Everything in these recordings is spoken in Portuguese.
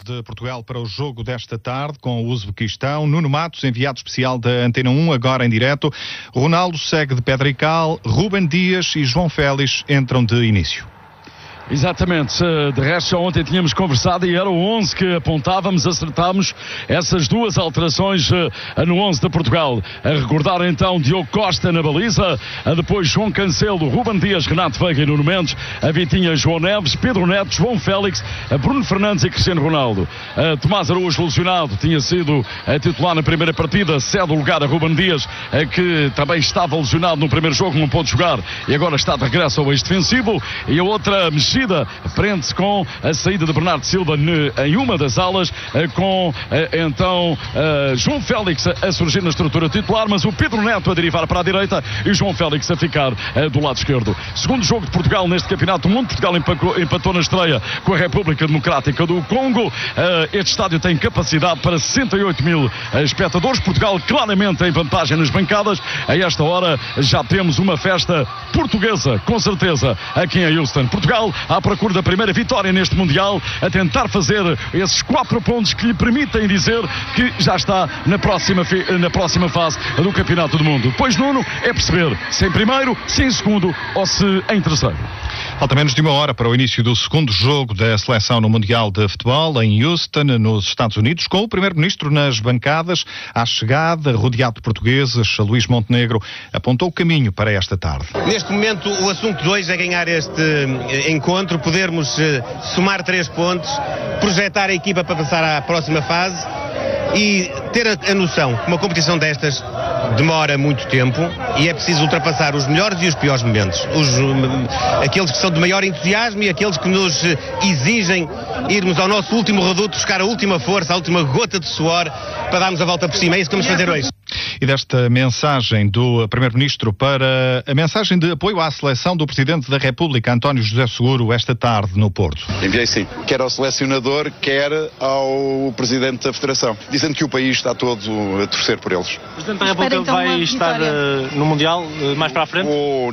de Portugal para o jogo desta tarde com o Uzbequistão. Nuno Matos, enviado especial da Antena 1, agora em direto. Ronaldo segue de pedra e cal. Ruben Dias e João Félix entram de início. Exatamente, de resto já ontem tínhamos conversado e era o 11 que apontávamos, acertámos essas duas alterações no 11 de Portugal. A recordar então Diogo Costa na baliza, depois João Cancelo, Ruben Dias, Renato Veiga e Nuno Mendes, a Vitinha, João Neves, Pedro Neto, João Félix, Bruno Fernandes e Cristiano Ronaldo. Tomás Araújo lesionado, tinha sido titular na primeira partida, cede o lugar a Ruben Dias, que também estava lesionado no primeiro jogo, não pôde jogar e agora está de regresso ao ex-defensivo. E a outra mexida prende-se com a saída de Bernardo Silva em uma das alas, com então João Félix a surgir na estrutura titular, mas o Pedro Neto a derivar para a direita e João Félix a ficar do lado esquerdo. Segundo jogo de Portugal neste campeonato do mundo. Portugal empatou na estreia com a República Democrática do Congo. Este estádio tem capacidade para 68 mil espectadores. Portugal claramente em vantagem nas bancadas. A esta hora já temos uma festa portuguesa, com certeza, aqui em Houston. Portugal à procura da primeira vitória neste Mundial, a tentar fazer esses 4 pontos que lhe permitem dizer que já está na próxima fase do Campeonato do Mundo. Depois, Nuno, é perceber se em primeiro, se em segundo ou se em terceiro. Falta menos de uma hora para o início do segundo jogo da seleção no Mundial de Futebol em Houston, nos Estados Unidos, com o Primeiro-Ministro nas bancadas. À chegada, rodeado de portugueses, Luís Montenegro apontou o caminho para esta tarde. Neste momento, o assunto de hoje é ganhar este encontro, podermos somar 3 pontos, projetar a equipa para passar à próxima fase e ter a noção que uma competição destas demora muito tempo e é preciso ultrapassar os melhores e os piores momentos. Aqueles que são de maior entusiasmo e aqueles que nos exigem irmos ao nosso último reduto, buscar a última força, a última gota de suor para darmos a volta por cima. É isso que vamos fazer hoje. E desta mensagem do Primeiro-Ministro para a mensagem de apoio à seleção do Presidente da República, António José Seguro, esta tarde no Porto. Enviei sim, quer ao selecionador, quer ao Presidente da Federação, dizendo que o país está todo a torcer por eles. O Presidente da República então vai estar no Mundial mais para a frente? Vou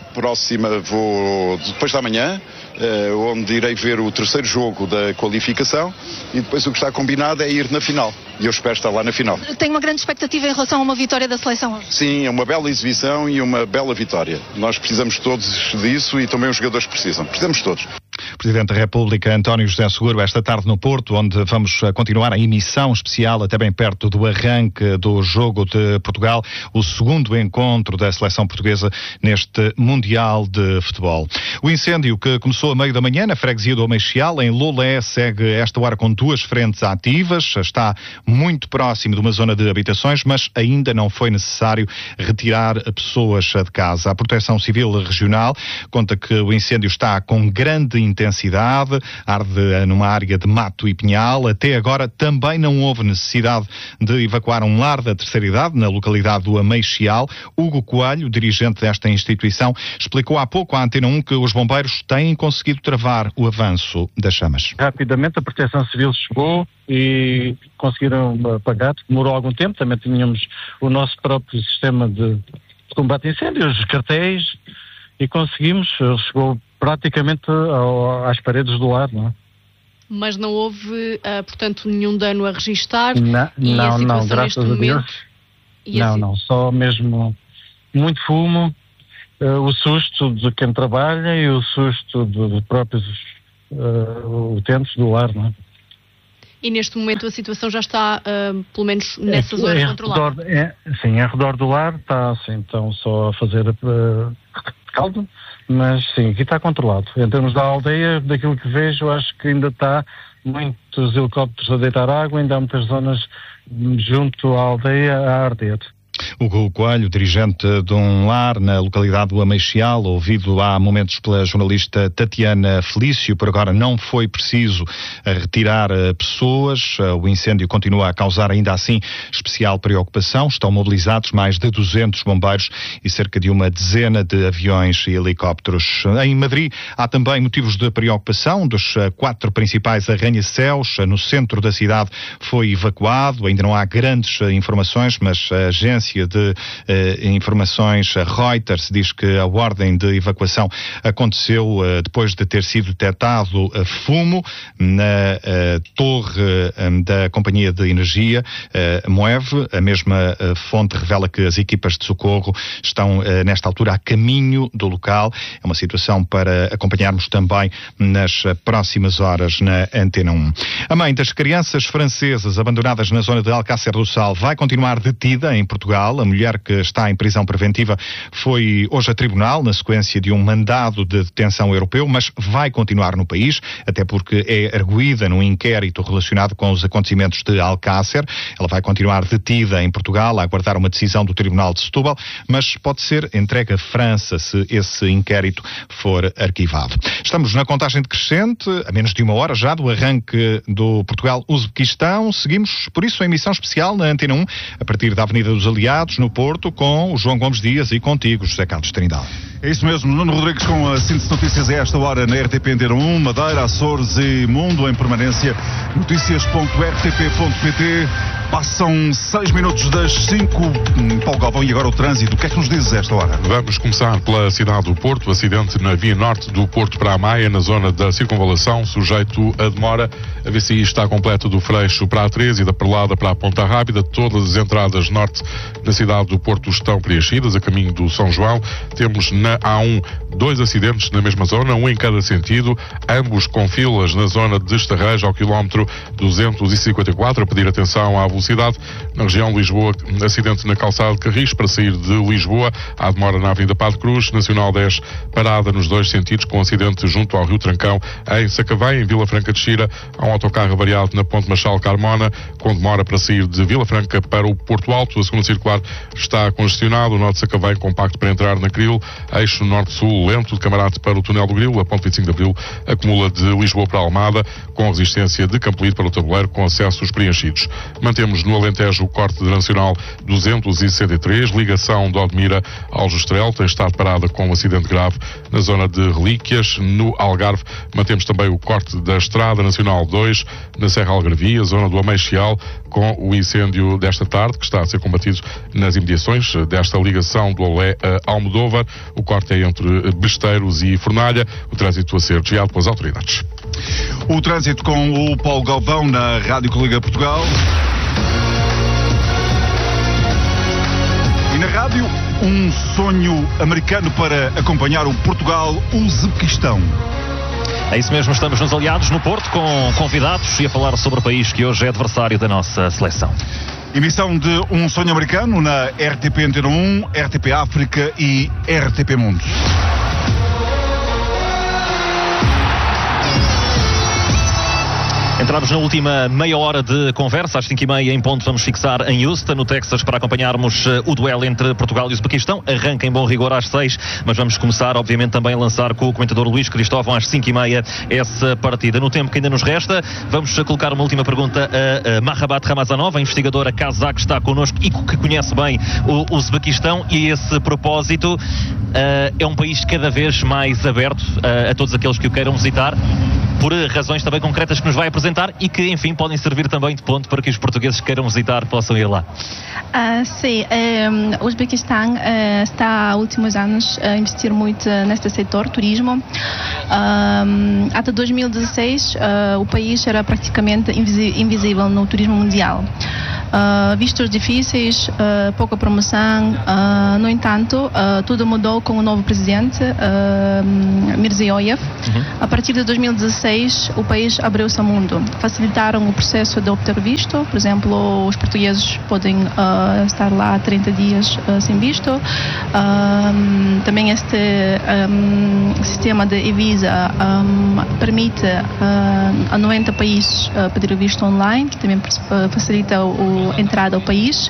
depois da manhã, onde irei ver o terceiro jogo da qualificação e depois o que está combinado é ir na final. E eu espero estar lá na final. Tem uma grande expectativa em relação a uma vitória da seleção hoje? Sim, é uma bela exibição e uma bela vitória. Nós precisamos todos disso e também os jogadores precisam. Precisamos todos. Presidente da República, António José Seguro, esta tarde no Porto, onde vamos continuar a emissão especial até bem perto do arranque do jogo de Portugal, o segundo encontro da seleção portuguesa neste Mundial de Futebol. O incêndio que começou a meio da manhã na freguesia do Ameixial, em Lolé, segue esta hora com 2 frentes ativas, está muito próximo de uma zona de habitações, mas ainda não foi necessário retirar pessoas de casa. A Proteção Civil Regional conta que o incêndio está com grande intensidade, arde numa área de mato e pinhal. Até agora também não houve necessidade de evacuar um lar da terceira idade na localidade do Ameixial. Hugo Coelho, dirigente desta instituição, explicou há pouco à Antena 1 que os bombeiros têm conseguido travar o avanço das chamas. Rapidamente a Proteção Civil chegou e conseguiram apagar. Demorou algum tempo, também tínhamos o nosso próprio sistema de combate a incêndios, os cartéis, e conseguimos, chegou praticamente às paredes do lar, não é? Mas não houve, portanto, nenhum dano a registar? Não, graças a Deus. Não, só mesmo muito fumo, o susto de quem trabalha e o susto dos próprios utentes do lar, não é? E neste momento a situação já está, pelo menos nessas horas, controlada? Sim, em redor do lar está, assim, então só a fazer caldo, mas sim, aqui está controlado. Em termos da aldeia, daquilo que vejo, acho que ainda está muitos helicópteros a deitar água, ainda há muitas zonas junto à aldeia a arder. Hugo Coelho, dirigente de um lar na localidade do Ameixial, ouvido há momentos pela jornalista Tatiana Felício. Por agora não foi preciso retirar pessoas. O incêndio continua a causar ainda assim especial preocupação. Estão mobilizados mais de 200 bombeiros e cerca de uma dezena de aviões e helicópteros. Em Madrid há também motivos de preocupação. Dos 4 principais arranha-céus no centro da cidade foi evacuado. Ainda não há grandes informações, mas a Agência agência de informações Reuters diz que a ordem de evacuação aconteceu depois de ter sido detectado fumo na torre da companhia de energia Moeve. A mesma fonte revela que as equipas de socorro estão nesta altura a caminho do local. É uma situação para acompanharmos também nas próximas horas na Antena 1. A mãe das crianças francesas abandonadas na zona de Alcácer do Sal vai continuar detida em Portugal. A mulher que está em prisão preventiva foi hoje a tribunal na sequência de um mandado de detenção europeu, mas vai continuar no país, até porque é arguída num inquérito relacionado com os acontecimentos de Alcácer. Ela vai continuar detida em Portugal a aguardar uma decisão do Tribunal de Setúbal, mas pode ser entregue à França se esse inquérito for arquivado. Estamos na contagem decrescente, a menos de uma hora já do arranque do Portugal-Uzbequistão. Seguimos, por isso, a emissão especial na Antena 1, a partir da Avenida dos Aliados, no Porto, com o João Gomes Dias e contigo, José Carlos Trindade. É isso mesmo, Nuno Rodrigues com a síntese de notícias a esta hora na RTP Antena 1, Madeira, Açores e Mundo em permanência. Notícias.rtp.pt. Passam 6 minutos das 5. Paulo Galvão, e agora o trânsito. O que é que nos dizes a esta hora? Vamos começar pela cidade do Porto. Acidente na via norte do Porto para a Maia, na zona da circunvalação, sujeito a demora. A VCI está completa do Freixo para a 13 e da Perlada para a Ponta Rápida. Todas as entradas norte na cidade do Porto estão preenchidas, a caminho do São João. Temos na A1 2 acidentes na mesma zona, um em cada sentido, ambos com filas na zona de Estarreja, ao quilómetro 254, a pedir atenção à velocidade. Na região de Lisboa, acidente na calçada de Carris para sair de Lisboa, há demora na Avenida Padre Cruz, Nacional 10 parada nos dois sentidos, com acidente junto ao Rio Trancão em Sacavém. Em Vila Franca de Xira há um autocarro variado na Ponte Machal Carmona, com demora para sair de Vila Franca para o Porto Alto. A segunda circular está congestionado, o norte de Sacavém compacto para entrar na Cril, eixo norte-sul lento de Camarate para o túnel do Grilo. A ponte 25 de Abril acumula de Lisboa para Almada, com resistência de Campolide para o Tabuleiro, com acessos preenchidos. Mantemos no Alentejo o corte da Nacional 263, ligação de Odmira ao Justrel, tem estado parada com um acidente grave na zona de Relíquias. No Algarve mantemos também o corte da Estrada Nacional 2 na Serra Algarvia, zona do Ameixial, com o incêndio desta tarde, que está a ser combatido nas imediações desta ligação do Olé a Almodóvar. O corte é entre Besteiros e Fornalha, o trânsito a ser desviado pelas autoridades. O trânsito com o Paulo Galvão na Rádio que Liga Portugal. E na rádio, um sonho americano para acompanhar o Portugal-Uzbequistão. É isso mesmo, estamos nos Aliados no Porto com convidados e a falar sobre o país que hoje é adversário da nossa seleção. Emissão de Um Sonho Americano na RTP Antena 1, RTP África e RTP Mundo. Entramos na última meia hora de conversa, às 5h30 em ponto vamos fixar em Houston, no Texas, para acompanharmos o duelo entre Portugal e Uzbequistão. Arranca em bom rigor às 6, mas vamos começar, obviamente, também a lançar com o comentador Luís Cristóvão às 5h30 essa partida. No tempo que ainda nos resta, vamos colocar uma última pergunta a Mahabat Ramazanov, a investigadora kazakh que está connosco e que conhece bem o Uzbequistão, e a esse propósito é um país cada vez mais aberto a todos aqueles que o queiram visitar, por razões também concretas que nos vai apresentar e que, enfim, podem servir também de ponto para que os portugueses que queiram visitar possam ir lá. Sim, o Uzbequistão está há últimos anos a investir muito neste setor, turismo. Até 2016 o país era praticamente invisível no turismo mundial. Vistos difíceis, pouca promoção, no entanto, tudo mudou com o novo presidente, Mirziyoyev. A partir de 2016, o país abriu-se ao mundo. Facilitaram o processo de obter visto, por exemplo, os portugueses podem estar lá 30 dias sem visto. Também este sistema de e-visa permite a 90 países pedir o visto online, que também facilita a entrada ao país.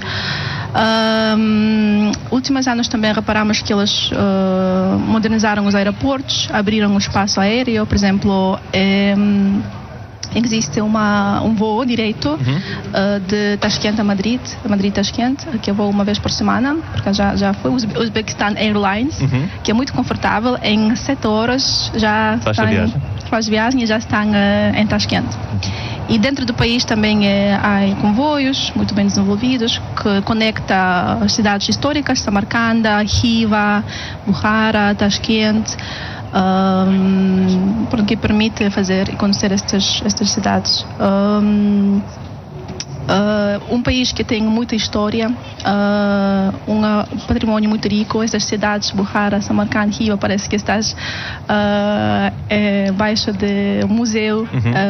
Últimos anos também reparamos que eles modernizaram os aeroportos, abriram o espaço aéreo, por exemplo, existe um voo direto de Tashkent a Madrid, Madrid-Tashkent, que eu vou uma vez por semana, porque já foi o Uzbekistan Airlines, que é muito confortável, em 7 horas já faz viagem e já estão em Tashkent. E dentro do país também há comboios muito bem desenvolvidos que conecta as cidades históricas, Samarcanda, Khiva, Bukhara, Tashkent, porque permite fazer e conhecer estas cidades. Um país que tem muita história, um patrimônio muito rico. Estas cidades, Bukhara, Samarcanda, Khiva, parece que estás baixo de museu,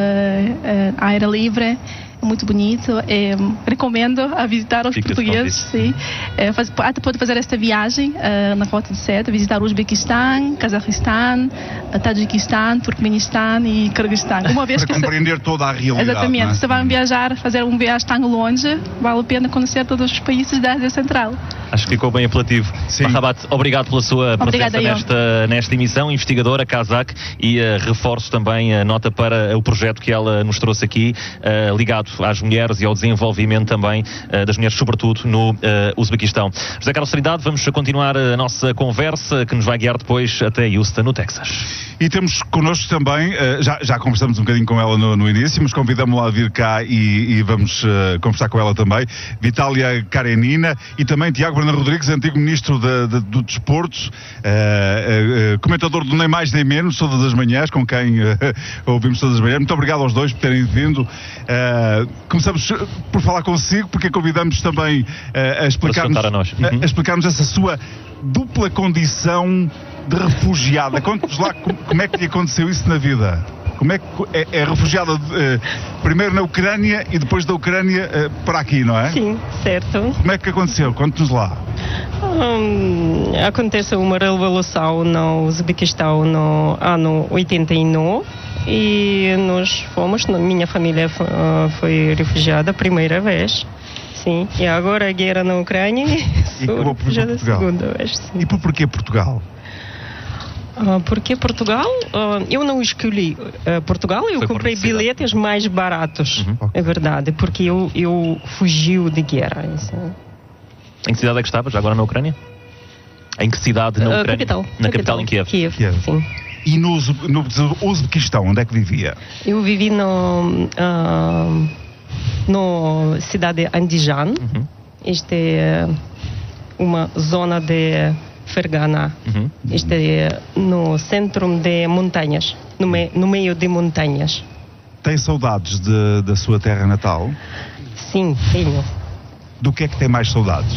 aire livre. Muito bonito, recomendo a visitar os portugueses. Sim. Até pode fazer esta viagem na Rota de Seda, visitar o Uzbequistão, Cazaquistão, Tajiquistão, Turkmenistão e Kirguistão. Uma vez para compreender toda a realidade. Exatamente. Não é? Se vão viajar, fazer uma viagem tão longe, vale a pena conhecer todos os países da Ásia Central. Acho que ficou bem apelativo. Marhabat, obrigado pela sua presença nesta emissão, investigadora kazakh, e reforço também a nota para o projeto que ela nos trouxe aqui, ligado às mulheres e ao desenvolvimento também das mulheres, sobretudo no Uzbequistão. José Carlos Trindade, vamos continuar a nossa conversa, que nos vai guiar depois até Houston, no Texas. E temos connosco também, já conversamos um bocadinho com ela no início, mas convidamos-la a vir cá e vamos conversar com ela também, Vitália Karenina, e também Tiago Bernardo Rodrigues, antigo ministro do Desporto, comentador do Nem Mais Nem Menos, todas as manhãs, com quem ouvimos todas as manhãs. Muito obrigado aos dois por terem vindo. Começamos por falar consigo, porque convidamos também a explicar-nos essa sua dupla condição de refugiada. Conte-nos lá como é que lhe aconteceu isso na vida. Como é que é refugiada primeiro na Ucrânia e depois da Ucrânia para aqui, não é? Sim, certo. Como é que aconteceu? Conte-nos lá. Aconteceu uma revolução no Uzbequistão no ano 89 e nós fomos, minha família foi refugiada a primeira vez. Sim, e agora a guerra na Ucrânia e sou refugiada a segunda vez. Sim. E porquê Portugal? Porque Portugal, eu não escolhi Portugal, eu comprei bilhetes mais baratos, é verdade, porque eu fugi de guerra. Em que cidade é que estava, já agora na Ucrânia? Em que cidade na Ucrânia? Capital. Na capital, em Kiev. Kiev, sim. E no Uzbequistão, onde é que vivia? Eu vivi no cidade de Andijan. Este é uma zona de Fergana. Este é no centro de montanhas, no meio de montanhas. Tem saudades da sua terra natal? Sim, tenho. Do que é que tem mais saudades?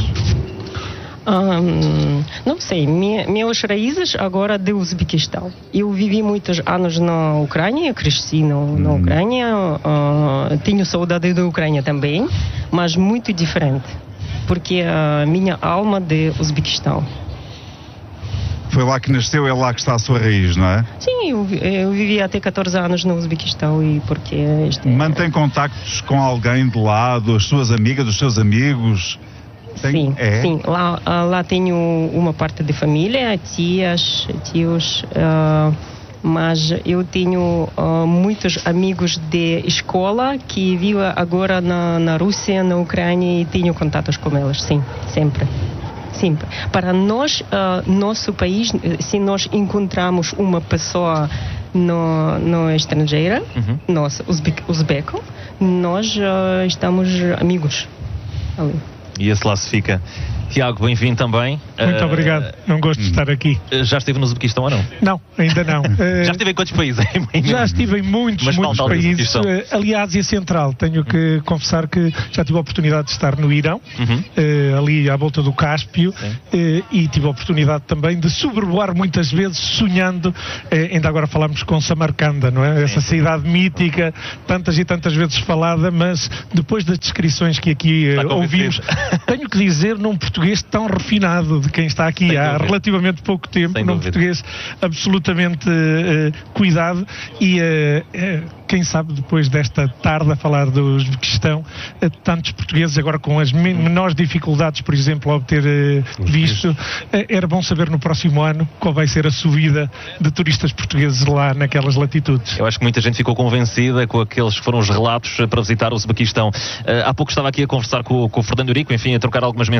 Não sei, meus raízes agora do Uzbequistão. Eu vivi muitos anos na Ucrânia, cresci na Ucrânia, tenho saudade da Ucrânia também, mas muito diferente, porque a minha alma é de Uzbequistão. Foi lá que nasceu, é lá que está a sua raiz, não é? Sim, eu vivi até 14 anos no Uzbequistão e porque... Mantém contactos com alguém de lá, das suas amigas, dos seus amigos? Sim, sim. Lá tenho uma parte de família, tias, tios, mas eu tenho muitos amigos de escola que vivem agora na Rússia, na Ucrânia, e tenho contatos com eles, sim, sempre. Sim, para nós, nosso país, se nós encontramos uma pessoa no estrangeiro, nós, uzbeco, nós estamos amigos ali. E esse lá se fica. Tiago, bem-vindo também. Muito obrigado, não gosto de estar aqui. Já esteve no Uzbequistão ou não? Não, ainda não. Já estive em quantos países? Já estive em muitos países. Ali a Ásia Central, tenho que confessar que já tive a oportunidade de estar no Irão, ali à volta do Cáspio, e tive a oportunidade também de sobrevoar muitas vezes, sonhando, ainda agora falamos com Samarcanda, não é? Essa cidade mítica, tantas e tantas vezes falada, mas depois das descrições que aqui ouvimos, tenho que dizer, num português tão refinado de quem está aqui há relativamente pouco tempo, num português absolutamente cuidado, e quem sabe depois desta tarde a falar do Uzbequistão, tantos portugueses agora com as menores dificuldades, por exemplo, a obter visto, era bom saber no próximo ano qual vai ser a subida de turistas portugueses lá naquelas latitudes. Eu acho que muita gente ficou convencida com aqueles que foram os relatos para visitar o Uzbequistão. Há pouco estava aqui a conversar com o Fernando Eurico, enfim, a trocar algumas mensagens,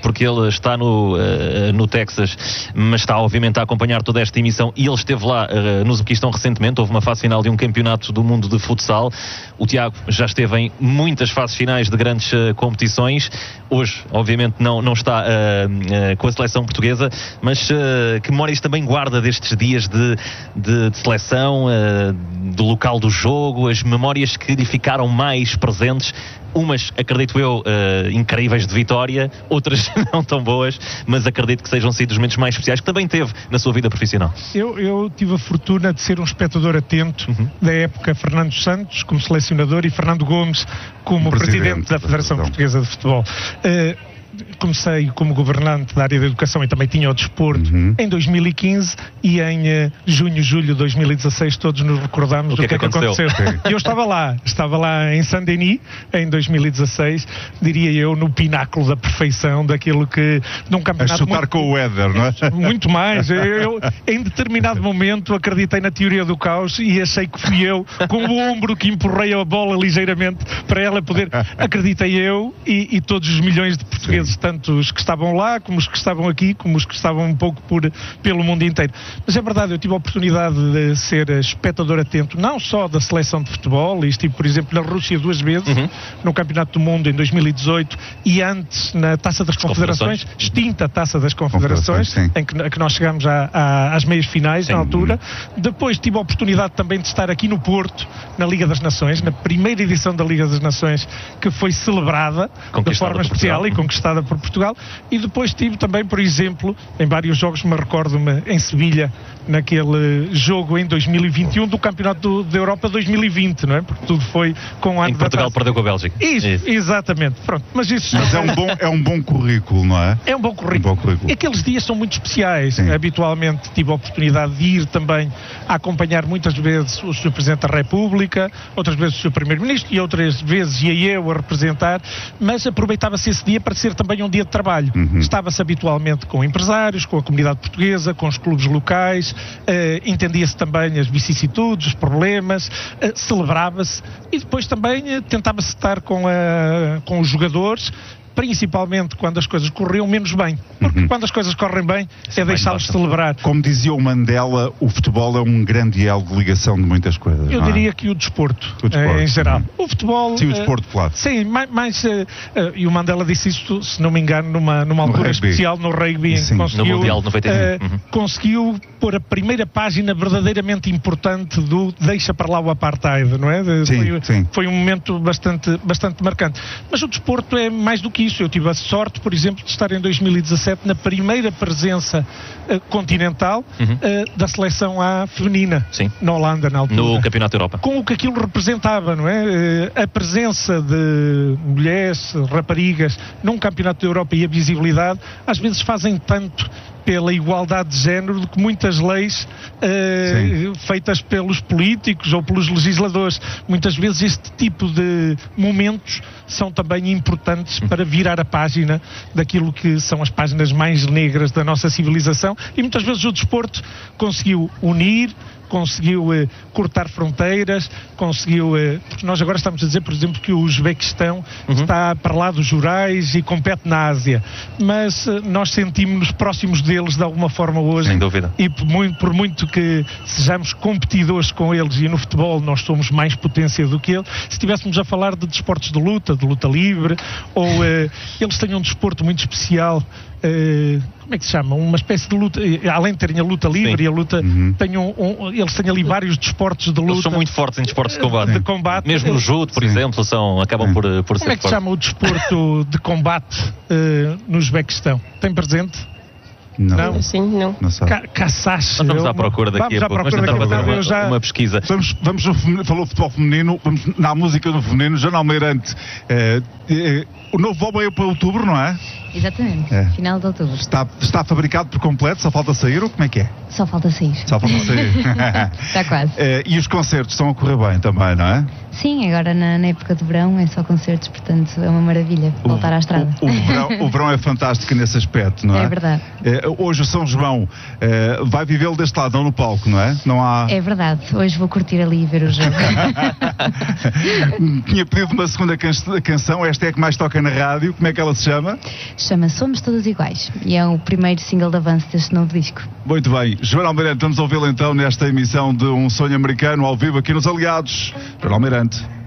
porque ele está no Texas, mas está obviamente a acompanhar toda esta emissão, e ele esteve lá no Uzbequistão recentemente. Houve uma fase final de um campeonato do mundo de futsal. O Tiago já esteve em muitas fases finais de grandes competições. Hoje, obviamente, não está com a seleção portuguesa, mas que memórias também guarda destes dias de seleção, do local do jogo, as memórias que lhe ficaram mais presentes? Umas, acredito eu, incríveis de vitória, outras não tão boas, mas acredito que sejam sido os momentos mais especiais que também teve na sua vida profissional. Eu tive a fortuna de ser um espectador atento da época Fernando Santos como selecionador e Fernando Gomes como presidente da Federação Portuguesa de Futebol. Comecei como governante da área da educação e também tinha o desporto em 2015, e em junho, julho de 2016 todos nos recordamos do que é que aconteceu. Eu estava lá em Saint-Denis em 2016, diria eu, no pináculo da perfeição daquilo que num campeonato... A chutar com o Éder, não é? Muito mais. Eu em determinado momento acreditei na teoria do caos e achei que fui eu com o ombro que empurrei a bola ligeiramente para ela poder... Acreditei eu e todos os milhões de portugueses, tanto os que estavam lá, como os que estavam aqui, como os que estavam um pouco pelo mundo inteiro. Mas é verdade, eu tive a oportunidade de ser espectador atento, não só da seleção de futebol, e estive, por exemplo, na Rússia 2 vezes, no Campeonato do Mundo em 2018, e antes na Taça das Confederações, extinta Taça das Confederações, em que nós chegámos às meias finais, na altura. Depois tive a oportunidade também de estar aqui no Porto, na Liga das Nações, na primeira edição da Liga das Nações, que foi celebrada de forma especial e conquistada por Portugal, e depois tive também, por exemplo, em vários jogos, me recordo-me em Sevilha, naquele jogo em 2021 do Campeonato da Europa 2020, não é? Porque tudo foi com o ano em Portugal perdeu com a Bélgica. Isso, exatamente. Pronto, mas isso... Mas é um bom currículo, não é? É um bom currículo. Aqueles dias são muito especiais. Habitualmente tive a oportunidade de ir também a acompanhar muitas vezes o Sr. Presidente da República, outras vezes o Sr. Primeiro-Ministro, e outras vezes ia eu a representar, mas aproveitava-se esse dia para ser também um dia de trabalho. Estava-se habitualmente com empresários, com a comunidade portuguesa, com os clubes locais, entendia-se também as vicissitudes, os problemas, celebrava-se, e depois também tentava-se estar com os jogadores, principalmente quando as coisas corriam menos bem, porque quando as coisas correm bem é deixá-los celebrar. Como dizia o Mandela, o futebol é um grande elo de ligação de muitas coisas. Eu diria que o desporto em geral. O futebol... Sim, o desporto, claro. Sim, e o Mandela disse isso, se não me engano, numa altura especial no rugby, em que conseguiu, no Mundial de 91. Conseguiu pôr a primeira página verdadeiramente importante do deixa para lá o apartheid, não é? Foi um momento bastante marcante. Mas o desporto é mais do que isso. Eu tive a sorte, por exemplo, de estar em 2017 na primeira presença continental da seleção A feminina, na Holanda, na altura. No Campeonato da Europa. Com o que aquilo representava, não é? A presença de mulheres, raparigas, num Campeonato da Europa, e a visibilidade, às vezes fazem tanto pela igualdade de género do que muitas leis feitas pelos políticos ou pelos legisladores. Muitas vezes este tipo de momentos são também importantes para virar a página daquilo que são as páginas mais negras da nossa civilização, e muitas vezes o desporto conseguiu unir, conseguiu cortar fronteiras, conseguiu... porque nós agora estamos a dizer, por exemplo, que o Uzbequistão está para lá dos Urais e compete na Ásia, mas nós sentimos-nos próximos deles de alguma forma hoje. Sem dúvida. E por muito que sejamos competidores com eles, e no futebol nós somos mais potência do que eles, se estivéssemos a falar de desportos de luta livre, ou eles têm um desporto muito especial, como é que se chama? Uma espécie de luta, além de terem a luta livre e a luta, eles têm ali vários desportos de luta. Eles são muito fortes em desportos de combate. Mesmo no judo, por exemplo, acabam por ser fortes. Como é que se chama o desporto de combate no Uzbequistão? Tem presente? Não. Sim, não. Caçache. Vamos à procura daqui a pouco. Vamos tentar fazer uma pesquisa. Vamos no futebol feminino, vamos na música no feminino. Joana Almeirante, o novo álbum é para outubro, não é? Exatamente, final de outubro. Está fabricado por completo, só falta sair, ou como é que é? Só falta sair. Só falta sair. Está quase. E os concertos estão a correr bem também, não é? Sim, agora na época do verão é só concertos, portanto é uma maravilha voltar à estrada. O verão é fantástico nesse aspecto, não é? É verdade. Hoje o São João vai vivê-lo deste lado, não no palco, não é? Não há... É verdade, hoje vou curtir ali e ver o jogo. Tinha pedido uma segunda canção, esta é a que mais toca na rádio, como é que ela se chama? Chama Somos Todos Iguais e é o primeiro single de avanço deste novo disco. Muito bem, Joana Almeirante, vamos ouvi-la então nesta emissão de Um Sonho Americano ao vivo aqui nos Aliados. Joana Almeirante.